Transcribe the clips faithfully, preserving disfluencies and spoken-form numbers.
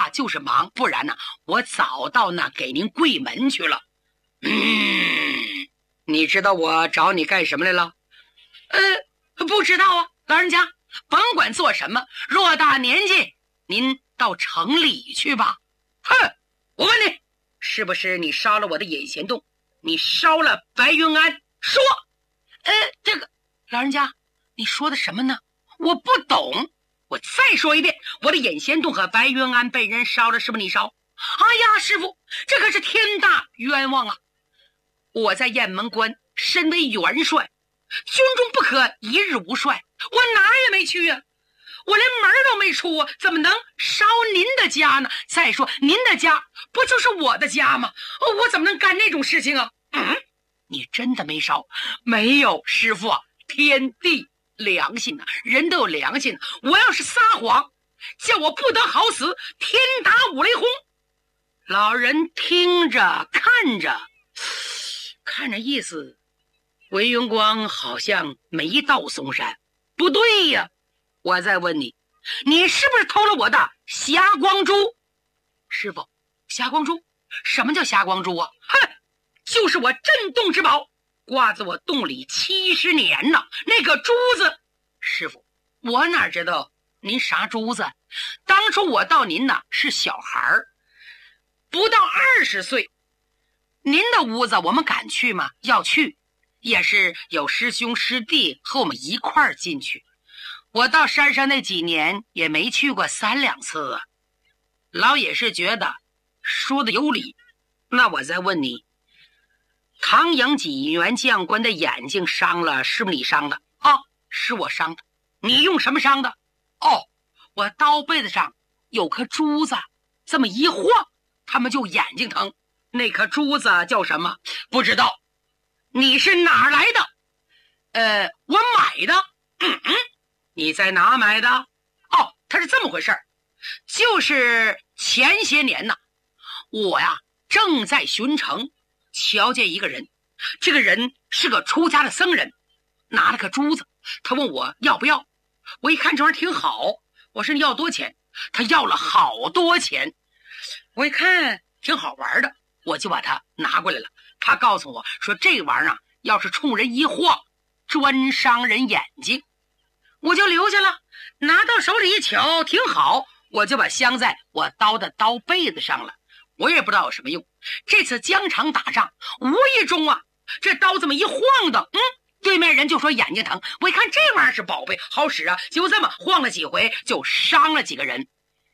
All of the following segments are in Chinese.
啊，就是忙，不然呢，我早到那给您跪门去了。嗯，你知道我找你干什么来了？呃，不知道啊，老人家，甭管做什么，偌大年纪，您到城里去吧。哼，我问你，是不是你烧了我的引贤洞？你烧了白云庵？说。呃，这个老人家，你说的什么呢？我不懂。我再说一遍，我的引贤洞和白云庵被人烧了，是不是你烧？哎呀，师傅，这可是天大冤枉啊！我在雁门关身为元帅，军中不可一日无帅，我哪儿也没去啊，我连门都没出啊，怎么能烧您的家呢？再说您的家不就是我的家吗？我怎么能干那种事情啊？嗯，你真的没烧？没有，师傅啊，天地良心呐、啊，人都有良心、啊。我要是撒谎，叫我不得好死，天打五雷轰。老人听着看着，看着意思，韦云光好像没到嵩山。不对呀，我再问你，你是不是偷了我的霞光珠？师傅，霞光珠？什么叫霞光珠啊？哼，就是我镇洞之宝，挂在我洞里七十年呢。那个珠子，师傅，我哪知道您啥珠子？当初我到您那是小孩儿，不到二十岁。您的屋子我们敢去吗？要去，也是有师兄师弟和我们一块儿进去。我到山上那几年也没去过三两次啊。老也是觉得说的有理。那我再问你，唐营济元将官的眼睛伤了，是不是你伤的？哦，是我伤的。你用什么伤的？哦，我刀背子上有颗珠子，这么一晃，他们就眼睛疼。那颗珠子叫什么？不知道。你是哪儿来的？呃，我买的。嗯嗯，你在哪买的？哦，它是这么回事儿，就是前些年呢，我呀正在巡城，瞧见一个人，这个人是个出家的僧人，拿了个珠子，他问我要不要，我一看这玩意儿挺好，我说你要多钱？他要了好多钱，我一看挺好玩的，我就把它拿过来了。他告诉我说这玩意儿啊，要是冲人一晃，专伤人眼睛，我就留下了。拿到手里一瞧挺好，我就把镶在我刀的刀背子上了。我也不知道有什么用。这次疆场打仗，无意中啊，这刀这么一晃的，嗯，对面人就说眼睛疼。我一看这玩意儿是宝贝，好使啊，就这么晃了几回，就伤了几个人。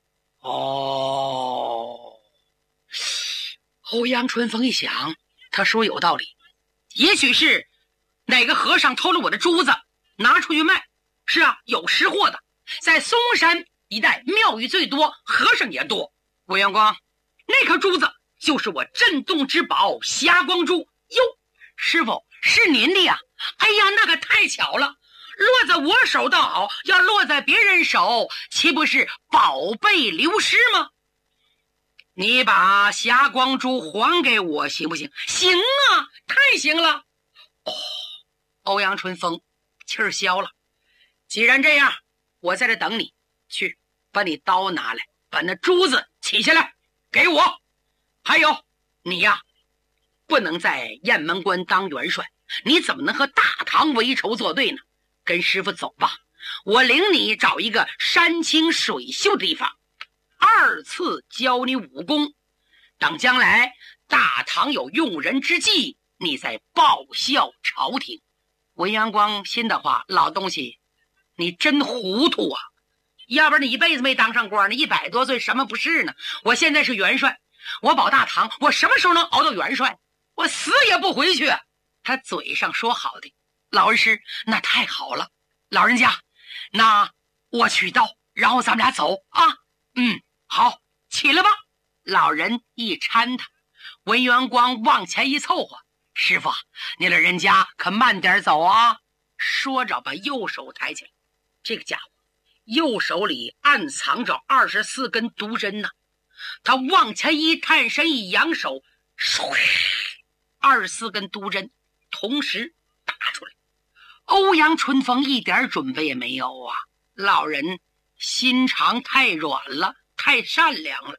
哦，欧阳春风一想，他说有道理，也许是哪个和尚偷了我的珠子，拿出去卖。是啊，有识货的，在嵩山一带庙宇最多，和尚也多。魏元光，那颗珠子就是我镇洞之宝霞光珠。哟，师傅，是您的呀？哎呀，那个太巧了，落在我手倒好，要落在别人手，岂不是宝贝流失吗？你把霞光珠还给我行不行？行啊，太行了。哦，欧阳春风气儿消了。既然这样，我在这等你，去把你刀拿来，把那珠子取下来给我。还有你呀，不能在雁门关当元帅，你怎么能和大唐为仇作对呢？跟师傅走吧，我领你找一个山清水秀的地方，二次教你武功，等将来大唐有用人之际，你再报效朝廷。文阳光心的话，老东西你真糊涂啊，要不然你一辈子没当上官呢，一百多岁什么不是呢？我现在是元帅，我保大唐，我什么时候能熬到元帅？我死也不回去。他嘴上说好的，老人师，那太好了。老人家，那我取刀，然后咱们俩走啊。嗯，好，起来吧。老人一搀他，文元光往前一凑合，师傅，你老人家可慢点走啊。说着把右手抬起来，这个家伙右手里暗藏着二十四根毒针呢、啊。他往前一探身，一扬手，二十四根毒针同时打出来。欧阳春风一点准备也没有啊！老人心肠太软了，太善良了。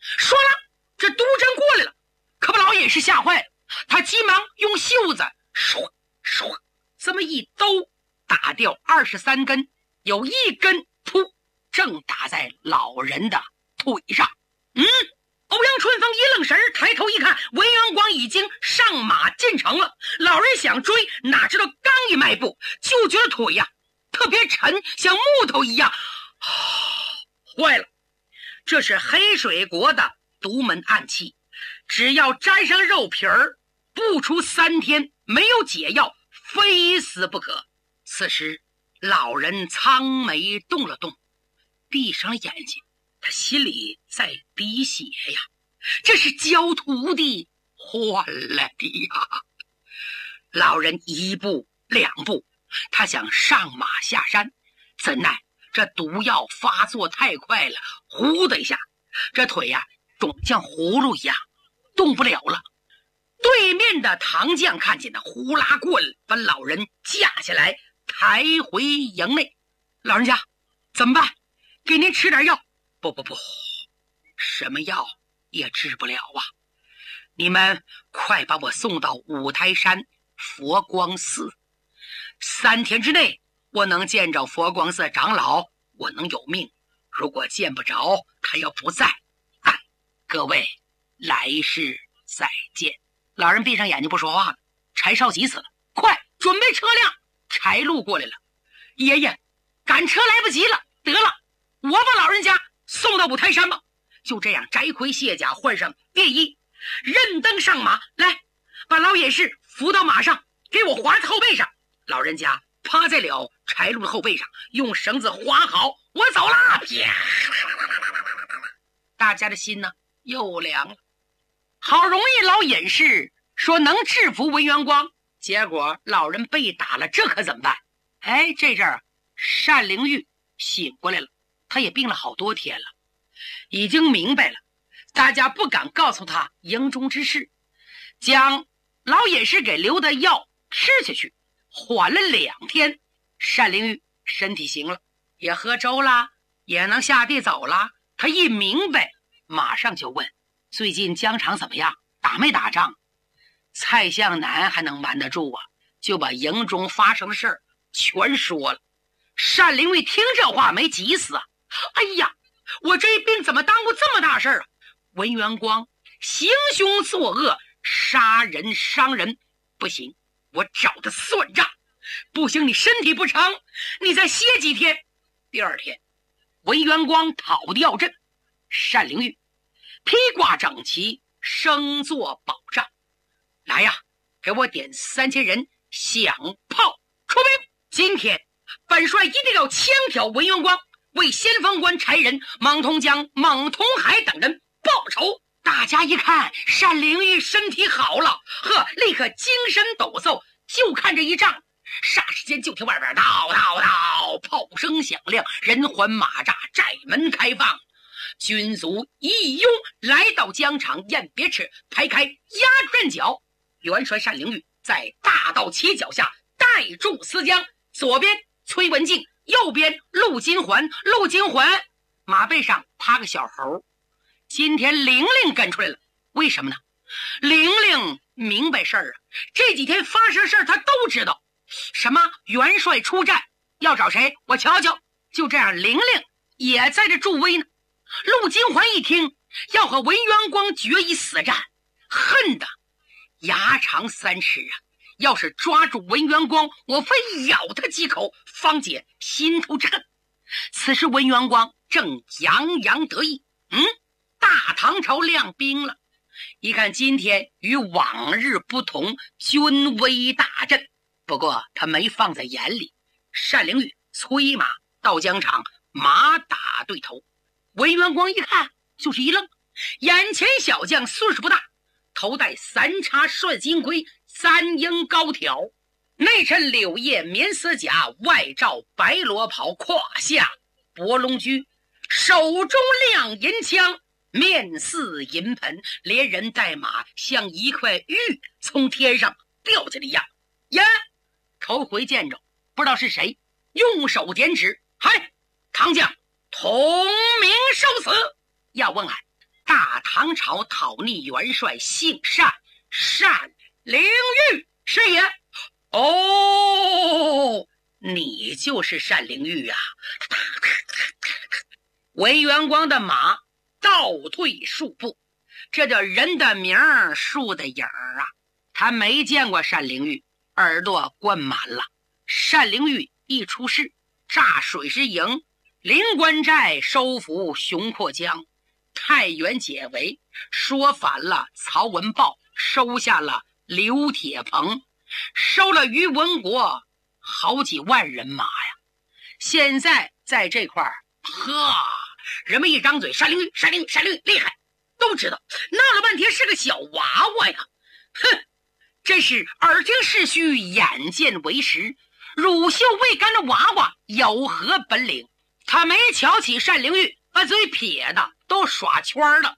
说了，这毒针过来了，可把老野氏吓坏了，他急忙用袖子唰唰这么一兜，打掉二十三根，有一根噗正打在老人的腿上。嗯，欧阳春风一愣神，抬头一看，文元光已经上马进城了。老人想追，哪知道刚一迈步，就觉得腿呀、啊、特别沉，像木头一样。啊，坏了，这是黑水国的独门暗器，只要沾上肉皮儿，不出三天没有解药，非死不可。此时老人苍眉动了动，闭上了眼睛，他心里在滴血呀，这是教徒弟换了的呀。老人一步两步，他想上马下山，怎奈这毒药发作太快了，呼的一下，这腿呀肿像葫芦一样，动不了了。对面的唐将看见他，呼啦过来，把老人架下来，抬回营内。老人家，怎么办？给您吃点药。不不不，什么药也治不了啊！你们快把我送到五台山佛光寺，三天之内我能见着佛光寺长老，我能有命；如果见不着，他要不在，啊，各位来世再见。老人闭上眼睛不说话了。柴少急死了，快准备车辆。柴路过来了，爷爷，赶车来不及了，得了，我把老人家送到五台山吧。就这样，摘盔卸甲，换上便衣，任登上马，来，把老野氏扶到马上，给我划在后背上。老人家趴在了柴路的后背上，用绳子划好，我走了。大家的心呢又凉了。好容易老隐士说能制服文元光，结果老人被打了，这可怎么办？哎，这阵儿单灵玉醒过来了，他也病了好多天了，已经明白了，大家不敢告诉他营中之事，将老隐士给留的药吃下去，缓了两天，单灵玉身体行了，也喝粥啦，也能下地走了。他一明白，马上就问，最近疆场怎么样？打没打仗？蔡向南还能瞒得住啊？就把营中发生的事儿全说了。单灵玉听这话没急死啊！哎呀，我这一病怎么耽误这么大事儿啊？文元光行凶作恶，杀人伤人，不行，我找他算账。不行，你身体不成，你再歇几天。第二天，文元光讨的药阵，单灵玉披挂整齐，升座保障。来呀，给我点三千人，响炮出兵。今天本帅一定要枪挑文元光，为先锋官柴人、莽通江、莽通海等人报仇。大家一看单灵玉身体好了，呵，立刻精神抖擞，就看这一仗。霎时间就听外边叨叨叨，炮声响亮，人环马栅，寨门开放，军卒一拥来到疆场雁别池，排开压阵脚。元帅单灵玉在大道旗脚下带住思江，左边崔文静，右边陆金环。陆金环马背上趴个小猴。今天玲玲跟出来了，为什么呢？玲玲明白事儿啊，这几天发生事儿她都知道。什么元帅出战要找谁？我瞧瞧。就这样，玲玲也在这助威呢。陆金环一听要和文元光决一死战，恨得牙长三尺啊！要是抓住文元光，我非咬他几口，方解心头之恨。此时文元光正洋洋得意，嗯，大唐朝亮兵了。一看今天与往日不同，军威大振。不过他没放在眼里。单灵玉催马到疆场，马打对头。文元光一看就是一愣，眼前小将岁数不大，头戴三叉帅金盔，三英高挑，内衬柳叶棉丝甲，外罩白罗袍，胯下博龙驹，手中亮银枪，面似银盆，连人带马像一块玉从天上掉下来一样。呀，头回见着，不知道是谁，用手点指，嗨，唐将同名受死。要问俺大唐朝讨逆元帅，姓单，单灵玉是也。哦，你就是单灵玉啊！文元光的马倒退数步，这叫人的名儿，树的影儿啊！他没见过单灵玉，耳朵灌满了。单灵玉一出世，炸水师营，临关寨，收服熊阔江，太原解围，说反了曹文豹，收下了刘铁鹏，收了于文国好几万人马呀！现在在这块儿，呵，人们一张嘴，单灵玉，单灵玉，单灵玉厉害，都知道，闹了半天是个小娃娃呀！哼，真是耳听是虚，眼见为实，乳臭未干的娃娃有何本领？他没瞧起单灵玉，把嘴撇的都耍圈了。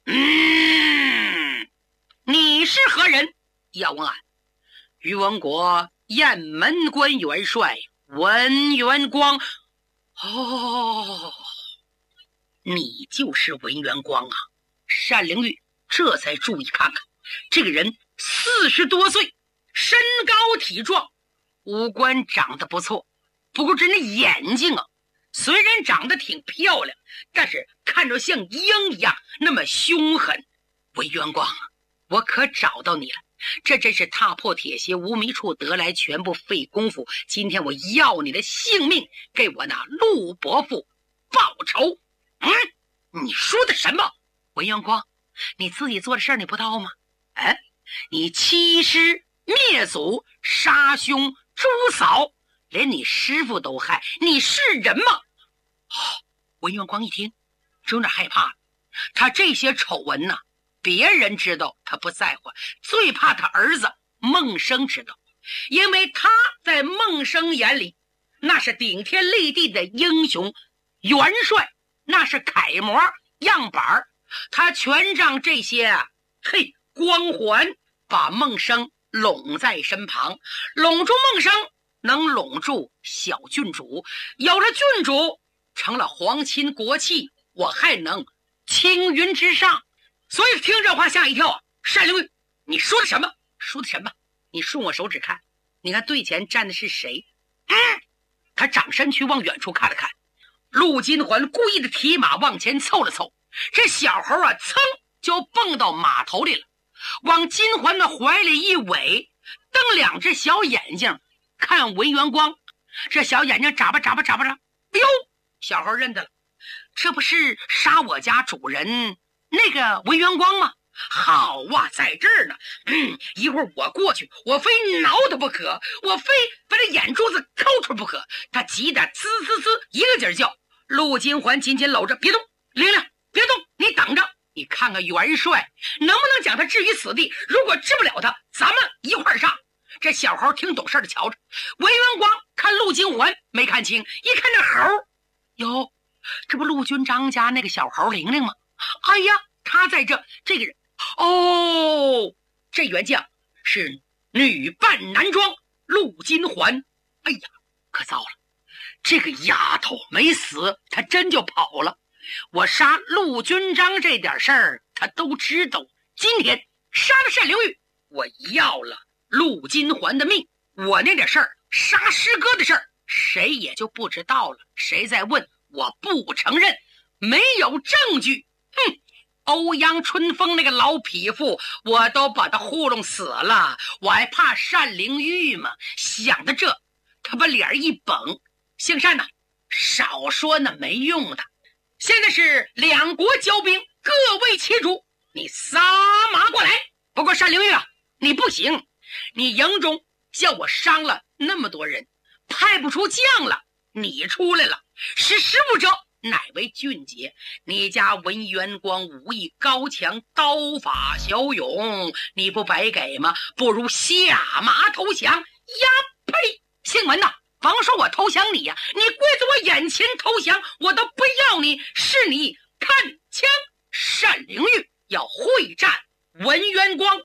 嗯，你是何人？要问俺，于文国雁门关元帅文元光。哦，你就是文元光啊！单灵玉这才注意看看，这个人四十多岁，身高体壮，五官长得不错，不过这那眼睛啊，虽然长得挺漂亮，但是看着像鹰一样那么凶狠。文元光，我可找到你了，这真是踏破铁鞋无觅处，得来全不费功夫。今天我要你的性命，给我那陆伯父报仇。嗯，你说的什么？文元光，你自己做的事儿你不知道吗？哎，你欺师灭祖，杀兄诛嫂，连你师父都害，你是人吗？哦，文元光一听就有点害怕了。他这些丑闻呢，别人知道他不在乎，最怕他儿子孟生知道，因为他在孟生眼里那是顶天立地的英雄元帅，那是楷模样板，他全仗这些啊，嘿，光环把孟生拢在身旁，拢住孟生，能拢住小郡主，有了郡主，成了皇亲国戚，我还能青云之上。所以听这话吓一跳啊！单灵玉，你说的什么？说的什么？你顺我手指看，你看队前站的是谁？嗯，他转身去往远处看了看，陆金环故意的提马往前凑了凑，这小猴啊，噌就蹦到马头里了，往金环的怀里一尾，瞪两只小眼睛看文元光。这小眼睛眨巴眨巴眨巴着，哎呦，小猴认得了，这不是杀我家主人那个文元光吗？好啊，在这儿呢。嗯，一会儿我过去，我非挠他不可，我非把他眼珠子抠出不可。他急得滋滋滋一个劲儿叫。陆金环紧紧搂着，别动，玲玲，别动，你等着，你看看元帅能不能将他置于死地。如果治不了他，咱们一块儿上。这小猴挺懂事的，瞧着文元光看陆金环没看清，一看这猴，哟，这不陆军张家那个小猴玲玲吗？哎呀，他在这，这个人哦，这员将是女扮男装陆金环。哎呀，可糟了，这个丫头没死，她真就跑了。我杀陆军章这点事儿她都知道，今天杀了单灵玉，我要了陆金环的命，我那点事儿，杀师哥的事儿，谁也就不知道了。谁再问，我不承认，没有证据。哼，欧阳春风那个老匹夫，我都把他糊弄死了，我还怕单灵玉吗？想到这，他把脸一绷，姓单呐，少说那没用的。现在是两国交兵，各为其主，你撒马过来。不过单灵玉啊，你不行，你营中叫我伤了那么多人，派不出将了，你出来了，识时务者乃为俊杰。你家文元光武艺高强，刀法骁勇，你不白给吗？不如下马投降。呀呸！姓文呐，甭说我投降你呀、啊，你跪在我眼前投降，我都不要你。是你看枪，单灵玉要会战文元光。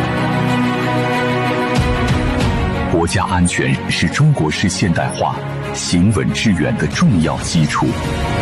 国家安全是中国式现代化行稳致远的重要基础。